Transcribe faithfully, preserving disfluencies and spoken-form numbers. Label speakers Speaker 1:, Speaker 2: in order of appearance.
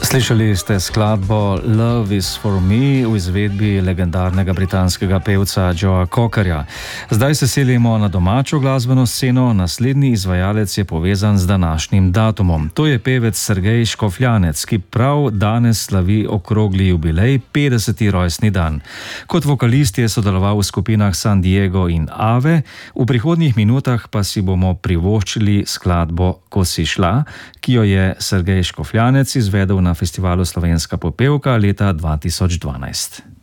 Speaker 1: Slišali ste skladbo Love is for me v izvedbi legendarnega britanskega pevca Joea Cockerja. Zdaj se selimo na domačo glasbeno sceno. Naslednji izvajalec je povezan z današnjim datumom. To je pevec Sergej Škofljanec, ki prav danes slavi okrogli jubilej, petdeseti rojstni dan. Kot vokalist je sodeloval v skupinah San Diego in Ave, v prihodnjih minutah pa si bomo privoščili skladbo Ko si šla, ki jo je Sergej Škofljanec izvedel na festivalu Slovenska popevka leta dva tisoč dvanajst.